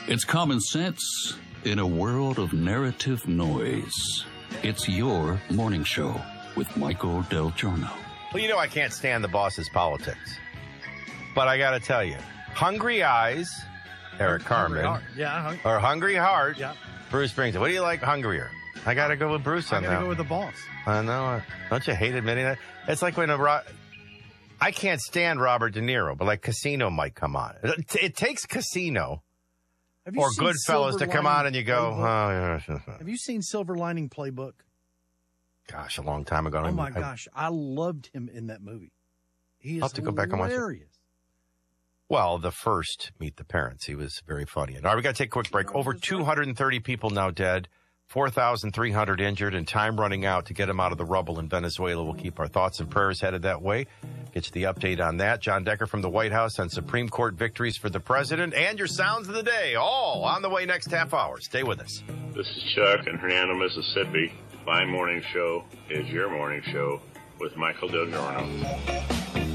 It's common sense in a world of narrative noise. It's your morning show with Michael Del Giorno. Well, you know I can't stand the boss's politics. But I got to tell you, Hungry Eyes, Eric Carmen, or Hungry Heart, Bruce Springsteen. What do you like hungrier? I got to go with Bruce on that. I got to go with the boss. I know. Don't you hate admitting that? It's like when I can't stand Robert De Niro, but like Casino might come on. It takes Casino or Goodfellas to come on and you go, oh, yeah. Have you seen Silver Lining Playbook? Gosh, a long time ago. Oh, my gosh. I loved him in that movie. He is I'll have to go back and watch it. Well, the first Meet the Parents. He was very funny. All right, we got to take a quick break. Over 230 people now dead, 4,300 injured, and time running out to get them out of the rubble in Venezuela. We'll keep our thoughts and prayers headed that way. Get you the update on that. John Decker from the White House on Supreme Court victories for the president and your sounds of the day. All on the way next half hour. Stay with us. This is Chuck in Hernando, Mississippi. My morning show is your morning show with Michael Del Giorno.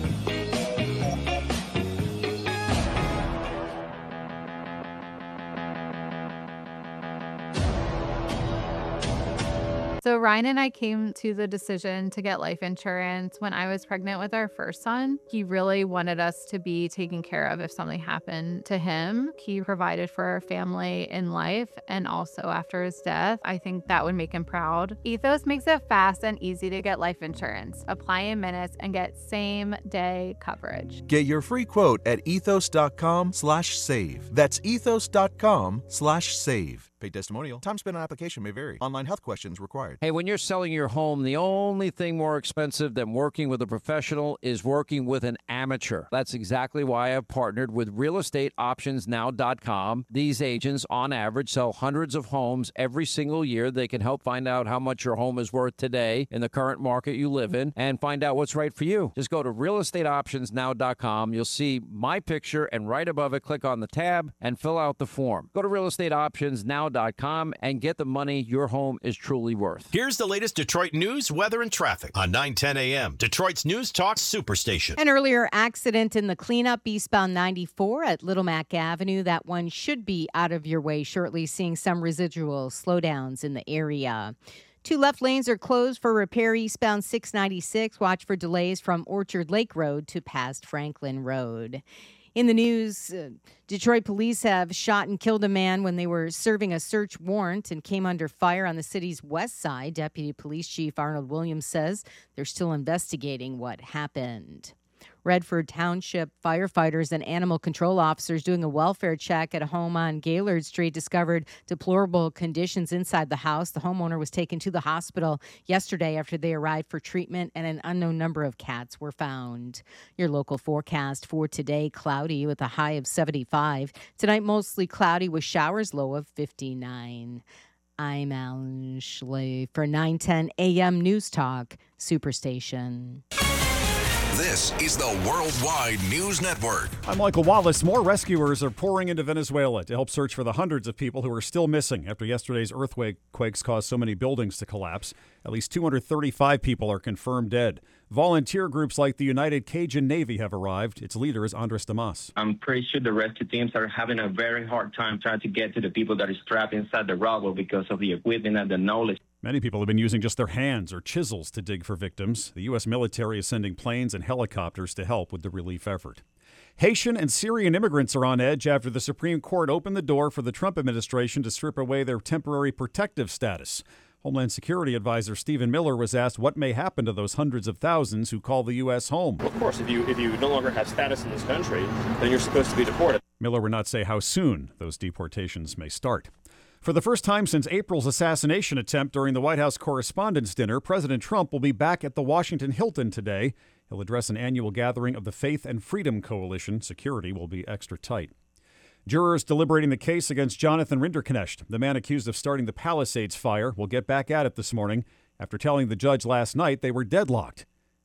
So Ryan and I came to the decision to get life insurance when I was pregnant with our first son. He really wanted us to be taken care of if something happened to him. He provided for our family in life and also after his death. I think that would make him proud. Ethos makes it fast and easy to get life insurance. Apply in minutes and get same-day coverage. Get your free quote at ethos.com/save. That's ethos.com/save. Paid testimonial. Time spent on application may vary. Online health questions required. Hey, when you're selling your home, the only thing more expensive than working with a professional is working with an amateur. That's exactly why I've partnered with realestateoptionsnow.com. These agents, on average, sell hundreds of homes every single year. They can help find out how much your home is worth today in the current market you live in and find out what's right for you. Just go to realestateoptionsnow.com. You'll see my picture, and right above it, click on the tab and fill out the form. Go to realestateoptionsnow.com and get the money your home is truly worth. Here's the latest Detroit news, weather, and traffic on 9:10 a.m. Detroit's News Talk Superstation. An earlier accident in the cleanup eastbound 94 at Little Mac Avenue. That one should be out of your way shortly, seeing some residual slowdowns in the area. 2 left lanes are closed for repair eastbound 696. Watch for delays from Orchard Lake Road to past Franklin Road. In the news, Detroit police have shot and killed a man when they were serving a search warrant and came under fire on the city's west side. Deputy Police Chief Arnold Williams says they're still investigating what happened. Redford Township firefighters and animal control officers doing a welfare check at a home on Gaylord Street discovered deplorable conditions inside the house. The homeowner was taken to the hospital yesterday after they arrived for treatment, and an unknown number of cats were found. Your local forecast for today, cloudy with a high of 75. Tonight, mostly cloudy with showers, low of 59. I'm Alan Schley for 9:10 a.m. News Talk Superstation. This is the Worldwide News Network. I'm Michael Wallace. More rescuers are pouring into Venezuela to help search for the hundreds of people who are still missing after yesterday's earthquakes caused so many buildings to collapse. At least 235 people are confirmed dead. Volunteer groups like the United Cajun Navy have arrived. Its leader is Andres Damas. I'm pretty sure the rescue teams are having a very hard time trying to get to the people that are trapped inside the rubble because of the equipment and the knowledge. Many people have been using just their hands or chisels to dig for victims. The U.S. military is sending planes and helicopters to help with the relief effort. Haitian and Syrian immigrants are on edge after the Supreme Court opened the door for the Trump administration to strip away their temporary protective status. Homeland Security Advisor Stephen Miller was asked what may happen to those hundreds of thousands who call the U.S. home. Of course, if you no longer have status in this country, then you're supposed to be deported. Miller would not say how soon those deportations may start. For the first time since April's assassination attempt during the White House Correspondents' Dinner, President Trump will be back at the Washington Hilton today. He'll address an annual gathering of the Faith and Freedom Coalition. Security will be extra tight. Jurors deliberating the case against Jonathan Rinderknecht, the man accused of starting the Palisades fire, will get back at it this morning after telling the judge last night they were deadlocked.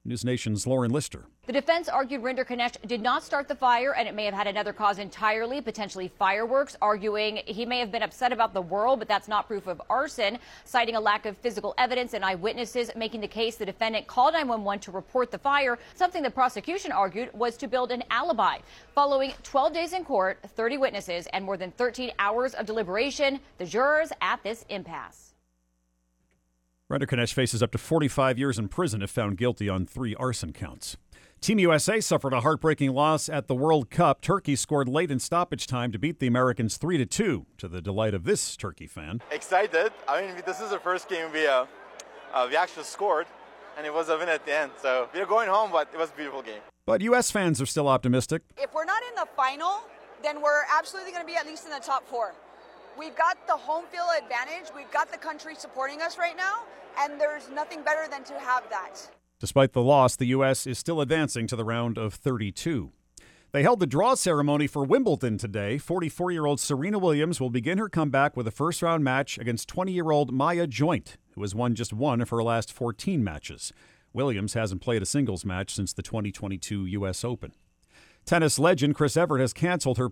News Nation's Lauren Lister. The defense argued Rinderknecht did not start the fire and it may have had another cause entirely, potentially fireworks, arguing he may have been upset about the whirl, but that's not proof of arson, citing a lack of physical evidence and eyewitnesses, making the case the defendant called 911 to report the fire, something the prosecution argued was to build an alibi. Following 12 days in court, 30 witnesses, and more than 13 hours of deliberation, the jurors at this impasse. Rinderknecht faces up to 45 years in prison if found guilty on 3 arson counts. Team USA suffered a heartbreaking loss at the World Cup. Turkey scored late in stoppage time to beat the Americans 3-2, to the delight of this Turkey fan. Excited. I mean, this is the first game we actually scored, and it was a win at the end. So we are going home, but it was a beautiful game. But U.S. fans are still optimistic. If we're not in the final, then we're absolutely going to be at least in the top 4. We've got the home field advantage. We've got the country supporting us right now, and there's nothing better than to have that. Despite the loss, the U.S. is still advancing to the round of 32. They held the draw ceremony for Wimbledon today. 44-year-old Serena Williams will begin her comeback with a first-round match against 20-year-old Maya Joint, who has won just one of her last 14 matches. Williams hasn't played a singles match since the 2022 U.S. Open. Tennis legend Chris Evert has canceled her